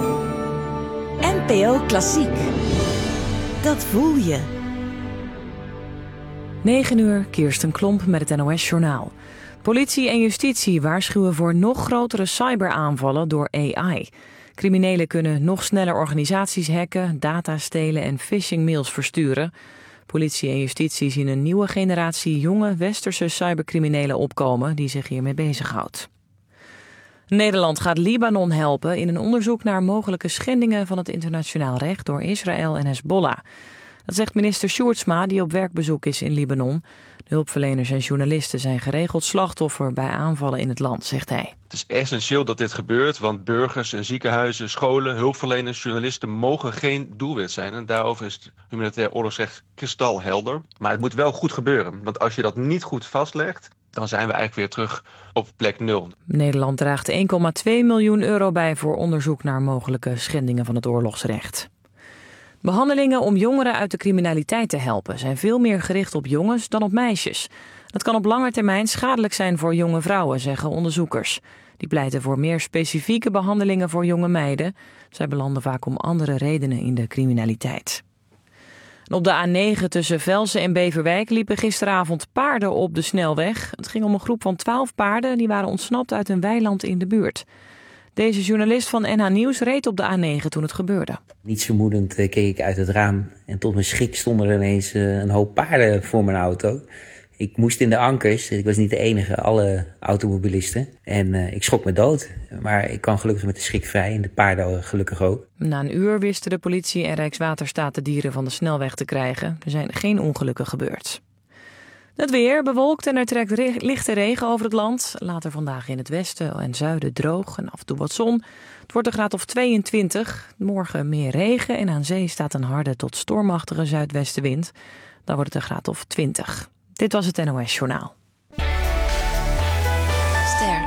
NPO Klassiek. Dat voel je. 9 uur, Kirsten Klomp met het NOS-journaal. Politie en justitie waarschuwen voor nog grotere cyberaanvallen door AI. Criminelen kunnen nog sneller organisaties hacken, data stelen en phishingmails versturen. Politie en justitie zien een nieuwe generatie jonge westerse cybercriminelen opkomen die zich hiermee bezighoudt. Nederland gaat Libanon helpen in een onderzoek naar mogelijke schendingen van het internationaal recht door Israël en Hezbollah. Dat zegt minister Sjoerdsma, die op werkbezoek is in Libanon. De hulpverleners en journalisten zijn geregeld slachtoffer bij aanvallen in het land, zegt hij. Het is essentieel dat dit gebeurt, want burgers en ziekenhuizen, scholen, hulpverleners, journalisten mogen geen doelwit zijn. En daarover is het humanitair oorlogsrecht kristalhelder. Maar het moet wel goed gebeuren, want als je dat niet goed vastlegt, dan zijn we eigenlijk weer terug op plek 0. Nederland draagt 1,2 miljoen euro bij voor onderzoek naar mogelijke schendingen van het oorlogsrecht. Behandelingen om jongeren uit de criminaliteit te helpen zijn veel meer gericht op jongens dan op meisjes. Dat kan op lange termijn schadelijk zijn voor jonge vrouwen, zeggen onderzoekers. Die pleiten voor meer specifieke behandelingen voor jonge meiden. Zij belanden vaak om andere redenen in de criminaliteit. En op de A9 tussen Velsen en Beverwijk liepen gisteravond paarden op de snelweg. Het ging om een groep van 12 paarden die waren ontsnapt uit een weiland in de buurt. Deze journalist van NH Nieuws reed op de A9 toen het gebeurde. Niets vermoedend keek ik uit het raam en tot mijn schrik stonden er ineens een hoop paarden voor mijn auto. Ik moest in de ankers, ik was niet de enige, alle automobilisten. En ik schrok me dood, maar ik kwam gelukkig met de schrik vrij en de paarden gelukkig ook. Na een uur wisten de politie en Rijkswaterstaat de dieren van de snelweg te krijgen. Er zijn geen ongelukken gebeurd. Het weer bewolkt en er trekt lichte regen over het land. Later vandaag in het westen en zuiden droog en af en toe wat zon. Het wordt een graad of 22. Morgen meer regen en aan zee staat een harde tot stormachtige zuidwestenwind. Dan wordt het een graad of 20. Dit was het NOS Journaal. Ster.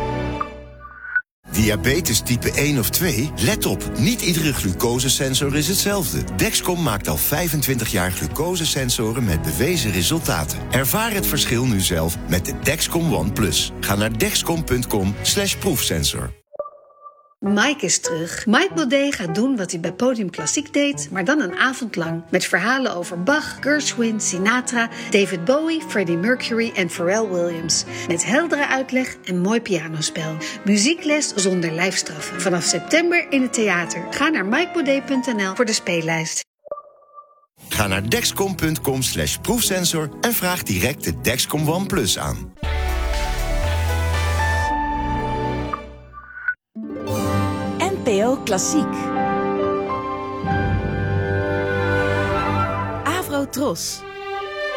Diabetes type 1 of 2? Let op, niet iedere glucosesensor is hetzelfde. Dexcom maakt al 25 jaar glucosesensoren met bewezen resultaten. Ervaar het verschil nu zelf met de Dexcom ONE+. Ga naar dexcom.com/proefsensor. Mike is terug. Mike Baudet gaat doen wat hij bij Podium Klassiek deed, maar dan een avond lang. Met verhalen over Bach, Gershwin, Sinatra, David Bowie, Freddie Mercury en Pharrell Williams. Met heldere uitleg en mooi pianospel. Muziekles zonder lijfstraffen. Vanaf september in het theater. Ga naar mikebaudet.nl voor de speellijst. Ga naar dexcom.com/proefsensor en vraag direct de Dexcom ONE+ aan. NPO Klassiek. Avro Tros.